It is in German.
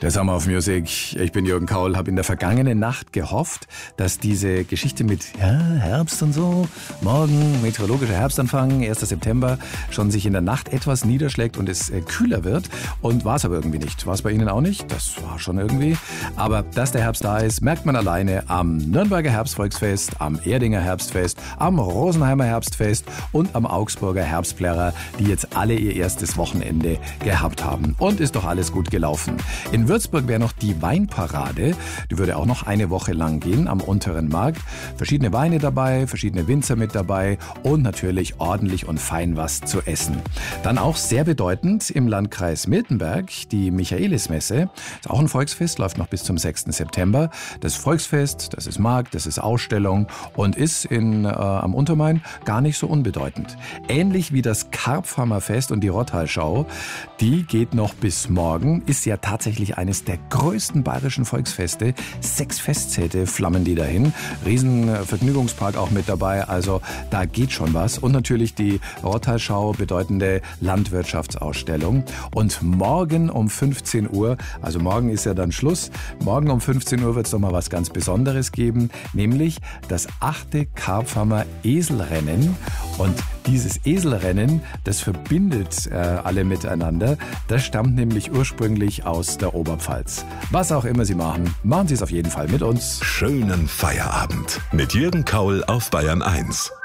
Der Summer of Music. Ich bin Jürgen Kaul, habe in der vergangenen Nacht gehofft, dass diese Geschichte mit Herbst und so, morgen meteorologischer Herbstanfang, 1. September, schon sich in der Nacht etwas niederschlägt und es kühler wird. Und war es aber irgendwie nicht. War es bei Ihnen auch nicht? Das war schon irgendwie. Aber dass der Herbst da ist, merkt man alleine am Nürnberger Herbstvolksfest, am Erdinger Herbstfest, am Rosenheimer Herbstfest und am Augsburger Herbstplärrer, die jetzt alle ihr erstes Wochenende gehabt haben. Und ist doch alles gut gelaufen. In Würzburg wäre noch die Weinparade. Die würde auch noch eine Woche lang gehen am unteren Markt. Verschiedene Weine dabei, verschiedene Winzer mit dabei und natürlich ordentlich und fein was zu essen. Dann auch sehr bedeutend im Landkreis Miltenberg die Michaelismesse. Ist auch ein Volksfest, läuft noch bis zum 6. September. Das Volksfest, das ist Markt, das ist Ausstellung und ist am Untermain gar nicht so unbedeutend. Ähnlich wie das Karpfhammerfest und die Rottalschau. Die geht noch bis morgen, ist ja tatsächlich eines der größten bayerischen Volksfeste. 6 Festzelte flammen die dahin. Riesen Vergnügungspark auch mit dabei, also da geht schon was. Und natürlich die Rottalschau, bedeutende Landwirtschaftsausstellung. Und morgen um 15 Uhr, also morgen ist ja dann Schluss, morgen um 15 Uhr wird es nochmal was ganz Besonderes geben, nämlich das 8. Karpfhammer Eselrennen. Und dieses Eselrennen, das verbindet alle miteinander. Das stammt nämlich ursprünglich aus der Oberpfalz. Was auch immer Sie machen, machen Sie es auf jeden Fall mit uns. Schönen Feierabend mit Jürgen Kaul auf Bayern 1.